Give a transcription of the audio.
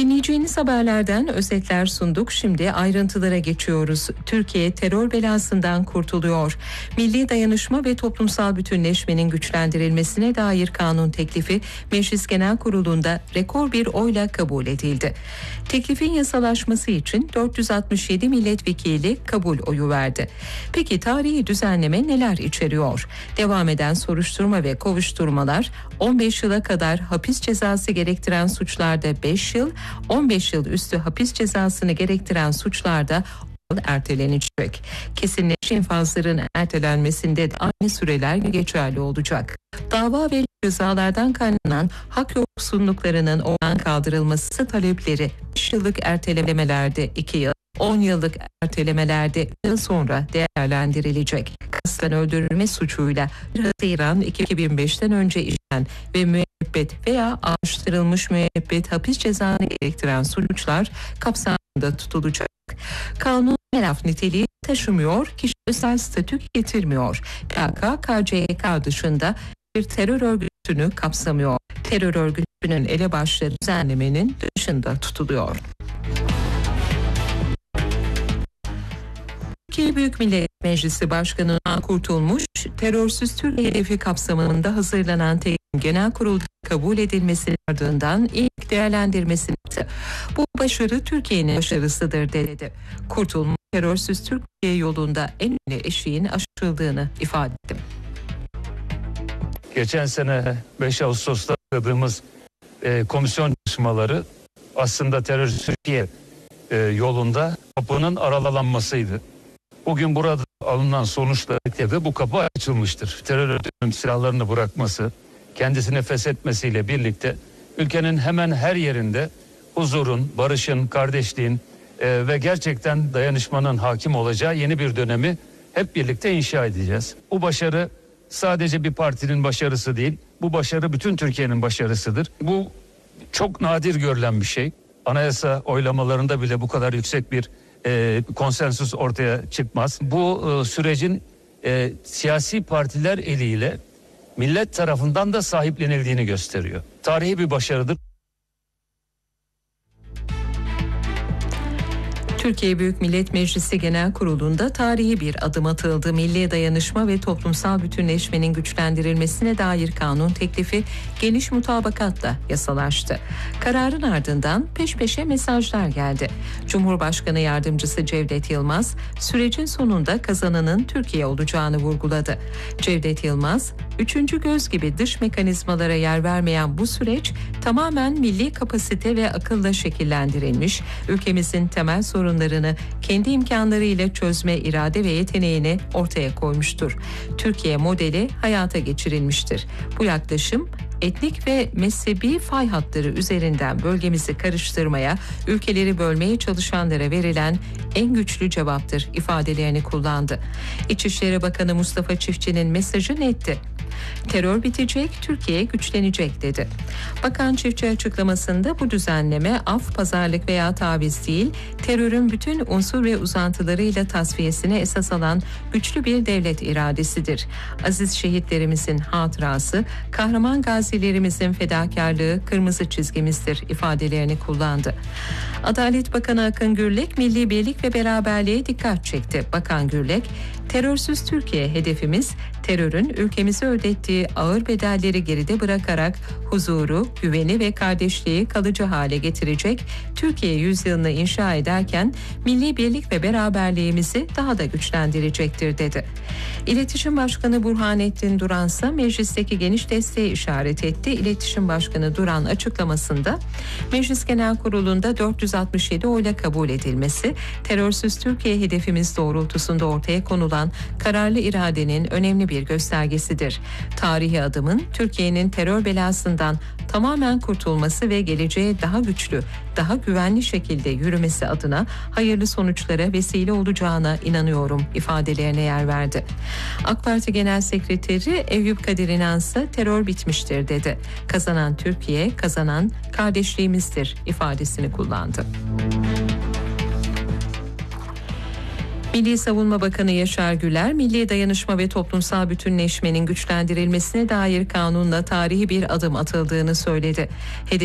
Dinleyeceğiniz haberlerden özetler sunduk. Şimdi ayrıntılara geçiyoruz. Türkiye terör belasından kurtuluyor. Milli dayanışma ve toplumsal bütünleşmenin güçlendirilmesine dair kanun teklifi Meclis Genel Kurulu'nda rekor bir oyla kabul edildi. Teklifin yasalaşması için 467 milletvekili kabul oyu verdi. Peki tarihi düzenleme neler içeriyor? Devam eden soruşturma ve kovuşturmalar 15 yıla kadar hapis cezası gerektiren suçlarda 5 yıl, 15 yıl üstü hapis cezasını gerektiren suçlarda ertelenecek. Kesinleşmiş infazların ertelenmesinde de aynı süreler geçerli olacak. Dava ve cezalardan kaynaklanan hak yoksunluklarının ortadan kaldırılması talepleri 5 yıllık ertelemelerde 2 yıl, 10 yıllık ertelemelerde 1 yıl sonra değerlendirilecek. Kasten öldürülme suçuyla 1 Haziran 2005'ten önce işlenen ve müebbet veya ağırlaştırılmış müebbet hapis cezasını gerektiren suçlar kapsamında tutulacak. Kanun melaf niteliği taşımıyor, kişi özel statü getirmiyor. PKK, KCK dışında bir terör örgütünü kapsamıyor. Terör örgütünün elebaşları düzenlemenin dışında tutuluyor. Türkiye Büyük Millet Meclisi Başkanı Kurtulmuş, terörsüz Türkiye hedefi kapsamında hazırlanan genel kurulda kabul edilmesinin ardından ilk değerlendirmesini yaptı. Bu başarı Türkiye'nin başarısıdır dedi. Kurtulmuş, terörsüz Türkiye yolunda en önemli eşiğin aşıldığını ifade etti. Geçen sene 5 Ağustos'ta yaptığımız komisyon çalışmaları aslında terörsüz Türkiye yolunda kapının aralanmasıydı. Bugün burada alınan sonuçla bu kapı açılmıştır. Terör örgütünün silahlarını bırakması, kendisini feshetmesiyle birlikte ülkenin hemen her yerinde huzurun, barışın, kardeşliğin ve gerçekten dayanışmanın hakim olacağı yeni bir dönemi hep birlikte inşa edeceğiz. Bu başarı sadece bir partinin başarısı değil, bu başarı bütün Türkiye'nin başarısıdır. Bu çok nadir görülen bir şey. Anayasa oylamalarında bile bu kadar yüksek bir konsensüs ortaya çıkmaz. Bu sürecin siyasi partiler eliyle millet tarafından da sahiplenildiğini gösteriyor. Tarihi bir başarıdır. Türkiye Büyük Millet Meclisi Genel Kurulu'nda tarihi bir adım atıldı. Milli dayanışma ve toplumsal bütünleşmenin güçlendirilmesine dair kanun teklifi geniş mutabakatla yasalaştı. Kararın ardından peş peşe mesajlar geldi. Cumhurbaşkanı Yardımcısı Cevdet Yılmaz, sürecin sonunda kazananın Türkiye olacağını vurguladı. Cevdet Yılmaz, üçüncü göz gibi dış mekanizmalara yer vermeyen bu süreç tamamen milli kapasite ve akılla şekillendirilmiş, ülkemizin temel sorunlarını kendi imkanlarıyla çözme irade ve yeteneğini ortaya koymuştur. Türkiye modeli hayata geçirilmiştir. Bu yaklaşım etnik ve mezhebi fay hatları üzerinden bölgemizi karıştırmaya, ülkeleri bölmeye çalışanlara verilen en güçlü cevaptır ifadelerini kullandı. İçişleri Bakanı Mustafa Çiftçi'nin mesajı netti. Terör bitecek, Türkiye güçlenecek dedi. Bakan Çiftçi açıklamasında bu düzenleme af, pazarlık veya taviz değil, terörün bütün unsur ve uzantılarıyla tasfiyesine esas alan güçlü bir devlet iradesidir. Aziz şehitlerimizin hatırası, kahraman gazilerimizin fedakarlığı kırmızı çizgimizdir ifadelerini kullandı. Adalet Bakanı Akın Gürlek, milli birlik ve beraberliğe dikkat çekti. Bakan Gürlek, terörsüz Türkiye hedefimiz, terörün ülkemize ödettiği ağır bedelleri geride bırakarak huzuru, güveni ve kardeşliği kalıcı hale getirecek, Türkiye yüzyılını inşa ederken milli birlik ve beraberliğimizi daha da güçlendirecektir dedi. İletişim Başkanı Burhanettin Duran ise meclisteki geniş desteği işaret etti. İletişim Başkanı Duran açıklamasında Meclis Genel Kurulu'nda 467 oyla kabul edilmesi, terörsüz Türkiye hedefimiz doğrultusunda ortaya konulan kararlı iradenin önemli bir göstergesidir. Tarihi adımın Türkiye'nin terör belasından tamamen kurtulması ve geleceğe daha güçlü, daha güvenli şekilde yürümesi adına hayırlı sonuçlara vesile olacağına inanıyorum ifadelerine yer verdi. AK Parti Genel Sekreteri Eyüp Kadir İnan ise terör bitmiştir dedi. Kazanan Türkiye, kazanan kardeşliğimizdir ifadesini kullandı. Milli Savunma Bakanı Yaşar Güler, milli dayanışma ve toplumsal bütünleşmenin güçlendirilmesine dair kanunla tarihi bir adım atıldığını söyledi.